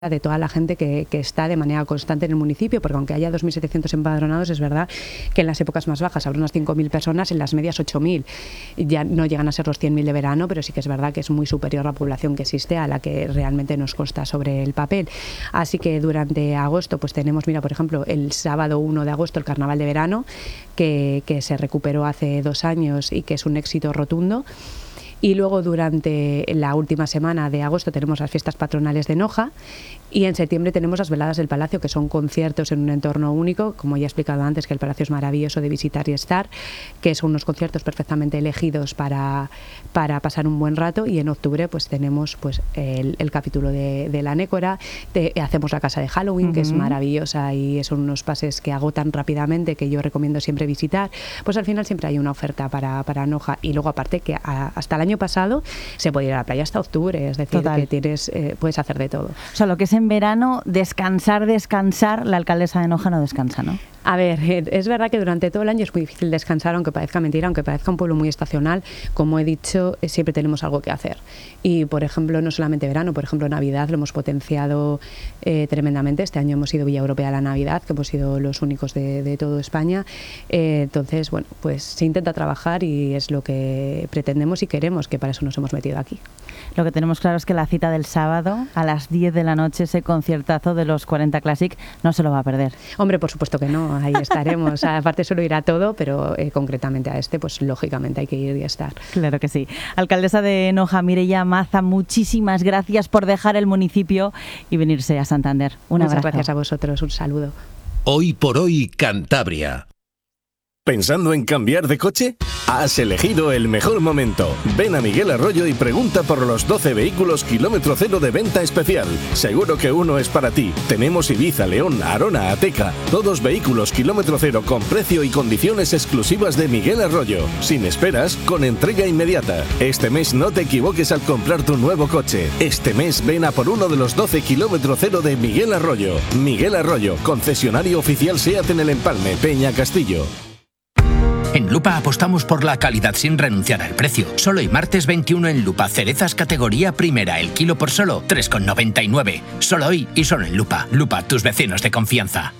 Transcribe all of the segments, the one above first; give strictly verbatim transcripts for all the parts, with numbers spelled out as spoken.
de toda la gente que, que está de manera constante en el municipio, porque aunque haya dos mil setecientos empadronados, es verdad que en las épocas más bajas habrá unas cinco mil personas, en las medias ocho mil. Ya no llegan a ser los cien mil de verano, pero sí que es verdad que es muy superior la población que existe a la que realmente nos consta sobre el papel. Así que durante agosto pues tenemos, mira, por ejemplo, el sábado uno de agosto el Carnaval de Verano, que, que se recuperó hace dos años y que es un éxito rotundo. Y luego durante la última semana de agosto tenemos las fiestas patronales de Noja y en septiembre tenemos las veladas del Palacio, que son conciertos en un entorno único, como ya he explicado antes, que el Palacio es maravilloso de visitar y estar, que son unos conciertos perfectamente elegidos para, para pasar un buen rato. Y en octubre pues tenemos pues el, el capítulo de, de la Nécora, de, hacemos la casa de Halloween, uh-huh. que es maravillosa y son unos pases que agotan rápidamente, que yo recomiendo siempre visitar. Pues al final siempre hay una oferta para, para Noja, y luego aparte que a, hasta el año pasado se puede ir a la playa hasta octubre, es decir, Total. que tienes eh, puedes hacer de todo. O sea, lo que es en verano, descansar, descansar, la alcaldesa de Noja no descansa, ¿no? A ver, es verdad que durante todo el año es muy difícil descansar, aunque parezca mentira, aunque parezca un pueblo muy estacional. Como he dicho, siempre tenemos algo que hacer. Y, por ejemplo, no solamente verano, por ejemplo, Navidad lo hemos potenciado eh, tremendamente. Este año hemos sido Villa Europea de la Navidad, que hemos sido los únicos de, de toda España. Eh, entonces, bueno, pues se intenta trabajar y es lo que pretendemos y queremos, que para eso nos hemos metido aquí. Lo que tenemos claro es que la cita del sábado a las diez de la noche, ese conciertazo de los cuarenta Classic, no se lo va a perder. Hombre, por supuesto que no. Ahí estaremos. Aparte solo irá todo, pero eh, concretamente a este, pues lógicamente hay que ir y estar. Claro que sí. Alcaldesa de Noja, Mireia Maza, muchísimas gracias por dejar el municipio y venirse a Santander. Un Muchas abrazo. gracias a vosotros. Un saludo. Hoy por hoy, Cantabria. ¿Pensando en cambiar de coche? Has elegido el mejor momento. Ven a Miguel Arroyo y pregunta por los doce vehículos kilómetro cero de venta especial. Seguro que uno es para ti. Tenemos Ibiza, León, Arona, Ateca. Todos vehículos kilómetro cero con precio y condiciones exclusivas de Miguel Arroyo. Sin esperas, con entrega inmediata. Este mes no te equivoques al comprar tu nuevo coche. Este mes ven a por uno de los doce kilómetro cero de Miguel Arroyo. Miguel Arroyo, concesionario oficial SEAT en el Empalme, Peña Castillo. En Lupa apostamos por la calidad sin renunciar al precio. Solo hoy martes veintiuno en Lupa, cerezas categoría primera, el kilo por solo tres con noventa y nueve. Solo hoy y solo en Lupa. Lupa, tus vecinos de confianza.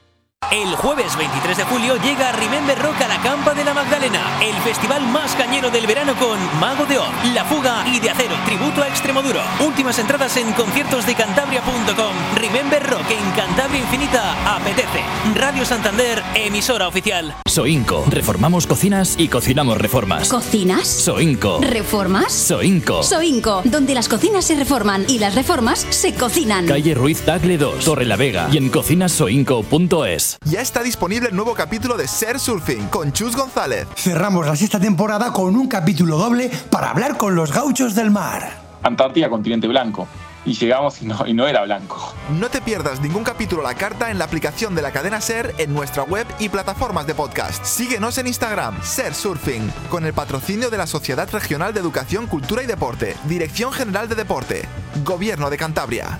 El jueves veintitrés de julio llega Remember Rock a la Campa de la Magdalena, el festival más cañero del verano con Mago de Oz, La Fuga y De Acero, tributo a Extremoduro. Últimas entradas en conciertos de cantabria punto com. Remember Rock en Cantabria Infinita apetece. Radio Santander, emisora oficial. Soinco. Reformamos cocinas y cocinamos reformas. ¿Cocinas? Soinco. ¿Reformas? Soinco. Soinco, donde las cocinas se reforman y las reformas se cocinan. Calle Ruiz Tagle dos, Torre la Vega y en cocinas soinco punto es. Ya está disponible el nuevo capítulo de Ser Surfing con Chus González. Cerramos la sexta temporada con un capítulo doble para hablar con los gauchos del mar. Antártida, continente blanco. Y llegamos y no, y no era blanco. No te pierdas ningún capítulo a la carta en la aplicación de la cadena SER, en nuestra web y plataformas de podcast. Síguenos en Instagram, Ser Surfing, con el patrocinio de la Sociedad Regional de Educación, Cultura y Deporte, Dirección General de Deporte, Gobierno de Cantabria.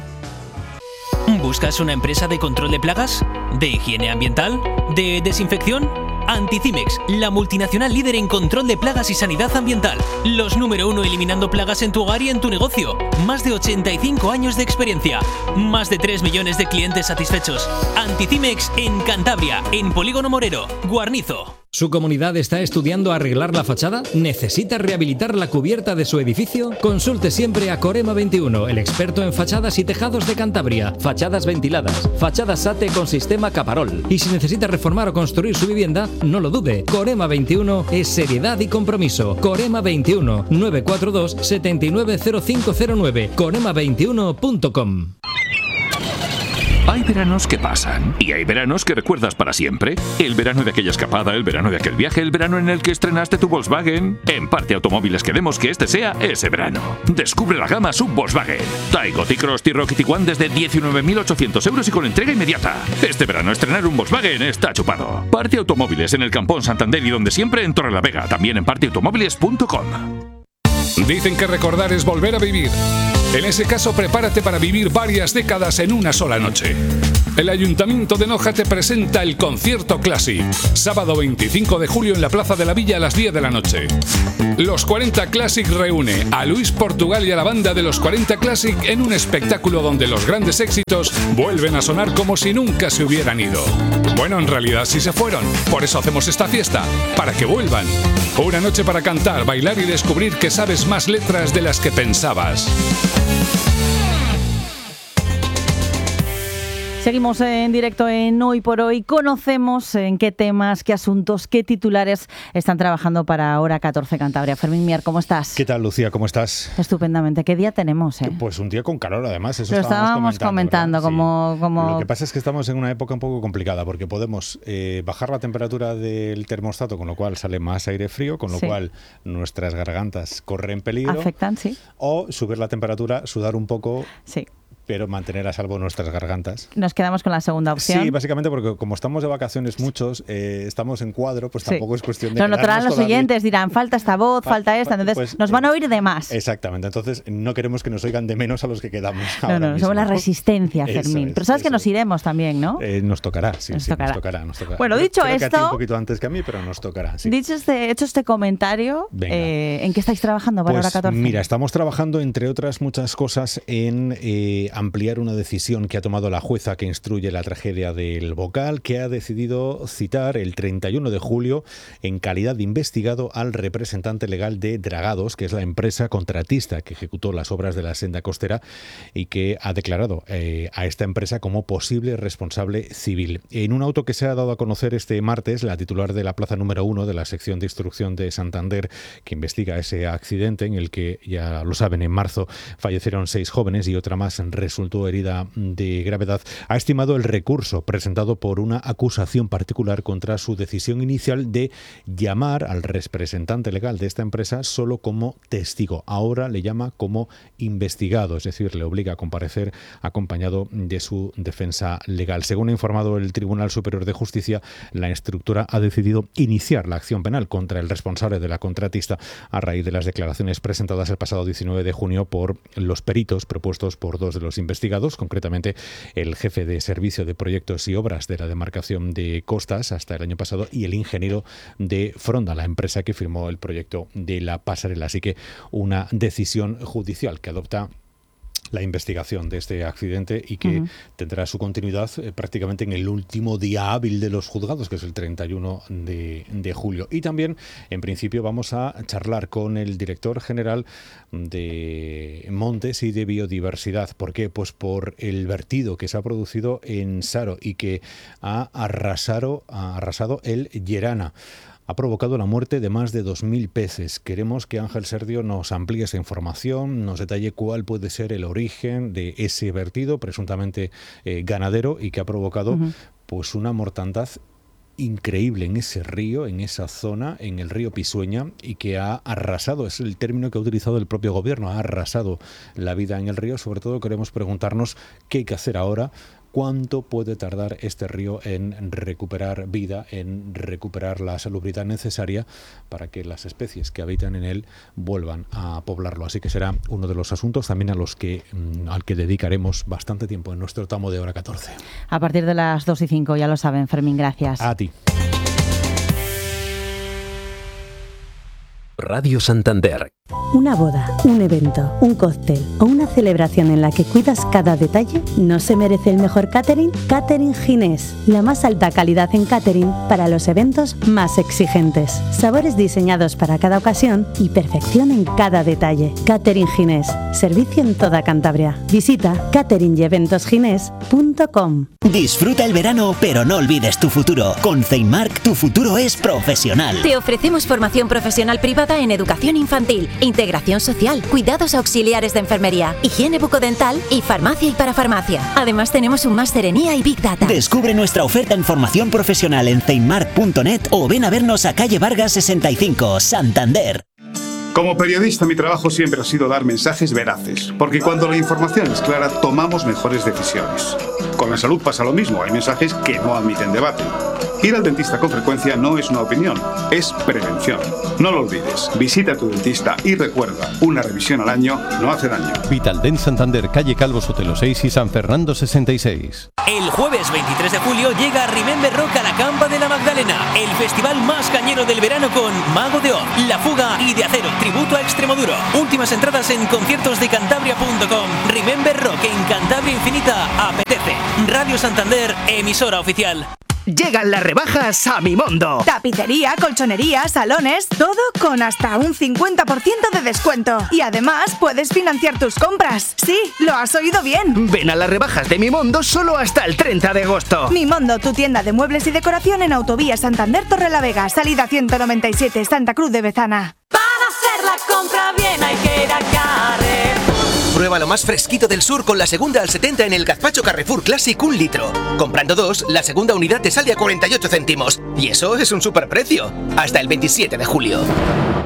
¿Buscas una empresa de control de plagas? ¿De higiene ambiental? ¿De desinfección? Anticimex, la multinacional líder en control de plagas y sanidad ambiental. Los número uno eliminando plagas en tu hogar y en tu negocio. Más de ochenta y cinco años de experiencia. Más de tres millones de clientes satisfechos. Anticimex en Cantabria, en Polígono Morero, Guarnizo. ¿Su comunidad está estudiando arreglar la fachada? ¿Necesita rehabilitar la cubierta de su edificio? Consulte siempre a Corema veintiuno, el experto en fachadas y tejados de Cantabria. Fachadas ventiladas, fachadas SATE con sistema Caparol. Y si necesita reformar o construir su vivienda, no lo dude. Corema veintiuno es seriedad y compromiso. Corema veintiuno, nueve cuatro dos, siete nueve cero cinco cero nueve. corema veintiuno punto com. Hay veranos que pasan y hay veranos que recuerdas para siempre. El verano de aquella escapada, el verano de aquel viaje, el verano en el que estrenaste tu Volkswagen. En Parte Automóviles queremos que este sea ese verano. Descubre la gama sub Volkswagen. Taigo, T-Cross, T-Rock y Tiguan desde diecinueve mil ochocientos euros y con entrega inmediata. Este verano estrenar un Volkswagen está chupado. Parte Automóviles en el Campón Santander y donde siempre en Torrelavega. También en parte automóviles punto com. Dicen que recordar es volver a vivir. En ese caso, prepárate para vivir varias décadas en una sola noche. El Ayuntamiento de Noja te presenta el Concierto Classic, sábado veinticinco de julio en la Plaza de la Villa a las diez de la noche. Los cuarenta Classic reúne a Luis Portugal y a la banda de los cuarenta Classic en un espectáculo donde los grandes éxitos vuelven a sonar como si nunca se hubieran ido. Bueno, en realidad sí se fueron, por eso hacemos esta fiesta, para que vuelvan. Una noche para cantar, bailar y descubrir que sabes más letras de las que pensabas. Seguimos en directo en Hoy por Hoy. Conocemos en qué temas, qué asuntos, qué titulares están trabajando para Hora catorce Cantabria. Fermín Mier, ¿cómo estás? ¿Qué tal, Lucía? ¿Cómo estás? Estupendamente. ¿Qué día tenemos? Eh? Pues un día con calor, además. Eso Lo estábamos, estábamos comentando, comentando como, sí. como... Lo que pasa es que estamos en una época un poco complicada porque podemos eh, bajar la temperatura del termostato, con lo cual sale más aire frío, con lo sí. cual nuestras gargantas corren peligro. Afectan, sí. O subir la temperatura, sudar un poco... Sí. pero mantener a salvo nuestras gargantas. Nos quedamos con la segunda opción. Sí, básicamente porque como estamos de vacaciones muchos, eh, estamos en cuadro, pues tampoco sí. es cuestión de... Lo notarán los oyentes, dirán, falta esta voz, fa falta esta, entonces pues, nos van a oír de más. Exactamente, entonces no queremos que nos oigan de menos a los que quedamos No, ahora no, mismo. somos la resistencia, Fermín. Es, pero sabes que nos es. iremos también, ¿no? Eh, nos tocará, sí, nos, sí tocará. nos tocará, nos tocará. Bueno, Yo dicho creo esto... que a ti un poquito antes que a mí, pero nos tocará, sí. Dicho este, hecho este comentario, eh, ¿en qué estáis trabajando para pues, Hora catorce? Mira, estamos trabajando, entre otras muchas cosas, en eh, ampliar una decisión que ha tomado la jueza que instruye la tragedia del Bocal, que ha decidido citar el treinta y uno de julio en calidad de investigado al representante legal de Dragados, que es la empresa contratista que ejecutó las obras de la senda costera y que ha declarado eh, a esta empresa como posible responsable civil. En un auto que se ha dado a conocer este martes, la titular de la plaza número uno de la sección de instrucción de Santander, que investiga ese accidente en el que, ya lo saben, en marzo fallecieron seis jóvenes y otra más resultó herida de gravedad, ha estimado el recurso presentado por una acusación particular contra su decisión inicial de llamar al representante legal de esta empresa solo como testigo. Ahora le llama como investigado, es decir, le obliga a comparecer acompañado de su defensa legal. Según ha informado el Tribunal Superior de Justicia, la instructora ha decidido iniciar la acción penal contra el responsable de la contratista a raíz de las declaraciones presentadas el pasado diecinueve de junio por los peritos propuestos por dos de los investigados, concretamente el jefe de servicio de proyectos y obras de la demarcación de Costas hasta el año pasado y el ingeniero de Fronda, la empresa que firmó el proyecto de la pasarela. Así que una decisión judicial que adopta la investigación de este accidente y que uh-huh. tendrá su continuidad eh, prácticamente en el último día hábil de los juzgados, que es el treinta y uno de julio. Y también, en principio, vamos a charlar con el director general de Montes y de Biodiversidad. ¿Por qué? Pues por el vertido que se ha producido en Saro y que ha arrasado, ha arrasado el Llerana. Ha provocado la muerte de más de dos mil peces. Queremos que Ángel Serdio nos amplíe esa información, nos detalle cuál puede ser el origen de ese vertido, presuntamente eh, ganadero, y que ha provocado uh-huh. pues una mortandad increíble en ese río, en esa zona, en el río Pisueña, y que ha arrasado, es el término que ha utilizado el propio gobierno, ha arrasado la vida en el río. Sobre todo queremos preguntarnos qué hay que hacer ahora. ¿Cuánto puede tardar este río en recuperar vida, en recuperar la salubridad necesaria para que las especies que habitan en él vuelvan a poblarlo? Así que será uno de los asuntos también a los que, al que dedicaremos bastante tiempo en nuestro tramo de Hora catorce. A partir de las dos y cinco, ya lo saben, Fermín, gracias. A ti. Radio Santander. Una boda, un evento, un cóctel o una celebración en la que cuidas cada detalle, ¿no se merece el mejor catering? Catering Ginés, la más alta calidad en catering para los eventos más exigentes. Sabores diseñados para cada ocasión y perfección en cada detalle. Catering Ginés, servicio en toda Cantabria. Visita catering y eventos ginés punto com. Disfruta el verano, pero no olvides tu futuro. Con Ceinmark, tu futuro es profesional. Te ofrecemos formación profesional privada en educación infantil, integración social, cuidados auxiliares de enfermería, higiene bucodental y farmacia y parafarmacia. Además tenemos un máster en I A y Big Data. Descubre nuestra oferta en formación profesional en ceinmark punto net o ven a vernos a calle Vargas sesenta y cinco, Santander. Como periodista, mi trabajo siempre ha sido dar mensajes veraces, porque cuando la información es clara, tomamos mejores decisiones. Con la salud pasa lo mismo, hay mensajes que no admiten debate. Ir al dentista con frecuencia no es una opinión, es prevención. No lo olvides, visita a tu dentista y recuerda, una revisión al año no hace daño. Vitaldent Santander, calle Calvo Sotelo seis y San Fernando sesenta y seis. El jueves veintitrés de julio llega Remember Rock a la Campa de la Magdalena, el festival más cañero del verano con Mago de Oz, La Fuga y De Acero, tributo a Extremoduro. Últimas entradas en conciertos de cantabria punto com. Remember Rock en Cantabria Infinita apetece. Radio Santander, emisora oficial. Llegan las rebajas a Mimondo. Tapicería, colchonería, salones, todo con hasta un cincuenta por ciento de descuento. Y además puedes financiar tus compras. Sí, lo has oído bien. Ven a las rebajas de Mimondo solo hasta el treinta de agosto. Mimondo, tu tienda de muebles y decoración en Autovía Santander Torrelavega, salida ciento noventa y siete, Santa Cruz de Bezana. Para hacer la compra bien hay que ir a Carrefour. Prueba lo más fresquito del sur con la segunda al setenta en el gazpacho Carrefour Classic un litro. Comprando dos, la segunda unidad te sale a cuarenta y ocho céntimos. Y eso es un superprecio. Hasta el veintisiete de julio.